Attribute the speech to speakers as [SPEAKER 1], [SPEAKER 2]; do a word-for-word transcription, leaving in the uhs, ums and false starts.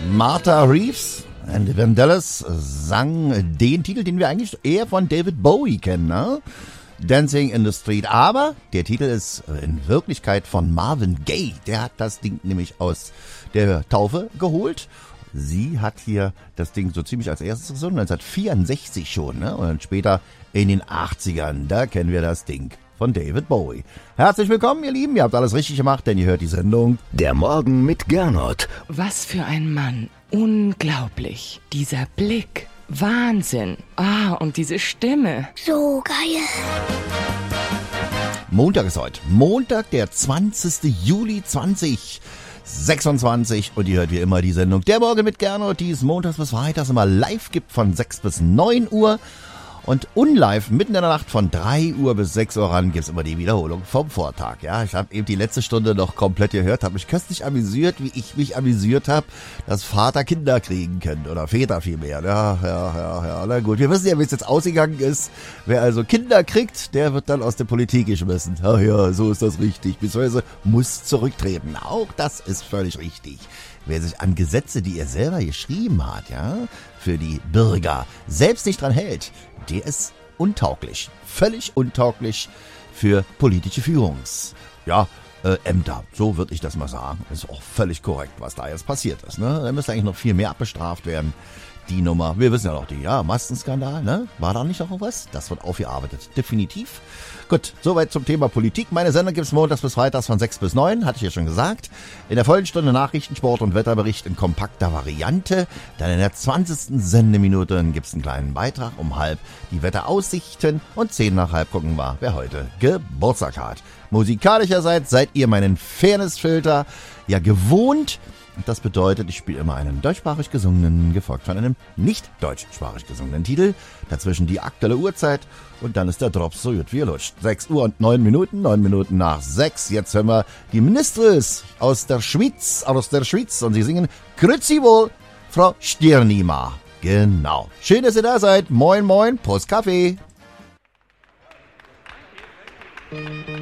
[SPEAKER 1] Martha Reeves and the Vandellas sang den Titel, den wir eigentlich eher von David Bowie kennen, ne? Dancing in the Street. Aber der Titel ist in Wirklichkeit von Marvin Gaye. Der hat das Ding nämlich aus der Taufe geholt. Sie hat hier das Ding so ziemlich als erstes gesungen, neunzehnhundertvierundsechzig schon, ne? Und dann später in den achtzigern, da kennen wir das Ding von David Bowie. Herzlich willkommen, ihr Lieben, ihr habt alles richtig gemacht, denn ihr hört die Sendung
[SPEAKER 2] Der Morgen mit Gernot.
[SPEAKER 3] Was für ein Mann. Unglaublich. Dieser Blick. Wahnsinn. Ah, und diese Stimme.
[SPEAKER 4] So geil.
[SPEAKER 1] Montag ist heute. Montag, der zwanzigster Juli zweitausendsechsundzwanzig. Und ihr hört wie immer die Sendung Der Morgen mit Gernot, die es montags bis freitags immer live gibt von sechs bis neun Uhr. Und unlive mitten in der Nacht von drei Uhr bis sechs Uhr ran gibt's immer die Wiederholung vom Vortag. Ja, ich habe eben die letzte Stunde noch komplett gehört, habe mich köstlich amüsiert, wie ich mich amüsiert habe, dass Vater Kinder kriegen können oder Väter vielmehr. Ja, ja, ja, ja. Na gut, wir wissen ja, wie es jetzt ausgegangen ist. Wer also Kinder kriegt, der wird dann aus der Politik geschmissen. Ach ja, so ist das richtig. Beziehungsweise muss zurücktreten. Auch das ist völlig richtig. Wer sich an Gesetze, die er selber geschrieben hat, ja, für die Bürger selbst nicht dran hält, der ist untauglich. Völlig untauglich für politische Führungs... Ja, äh, Ämter. So würde ich das mal sagen. Das ist auch völlig korrekt, was da jetzt passiert ist. Ne? Da müsste eigentlich noch viel mehr abbestraft werden. Die Nummer, wir wissen ja noch die, ja, Maskenskandal, ne? War da nicht noch was? Das wird aufgearbeitet, definitiv. Gut, soweit zum Thema Politik. Meine Sendung gibt's montags bis freitags von sechs bis neun, hatte ich ja schon gesagt. In der vollen Stunde Nachrichten, Sport und Wetterbericht in kompakter Variante. Dann in der zwanzigsten Sendeminute gibt's einen kleinen Beitrag, um halb die Wetteraussichten und zehn nach halb gucken wir, wer heute Geburtstag hat. Musikalischerseits seid ihr meinen Fairnessfilter ja gewohnt. Das bedeutet, ich spiele immer einen deutschsprachig gesungenen, gefolgt von einem nicht deutschsprachig gesungenen Titel. Dazwischen die aktuelle Uhrzeit und dann ist der Drops so gut wie er lutscht. sechs Uhr und neun Minuten, neun Minuten nach sechs. Jetzt hören wir die Ministres aus der Schweiz, aus der Schweiz und sie singen Grüezi wohl, Frau Stirnima. Genau. Schön, dass ihr da seid. Moin, moin, Prost Kaffee.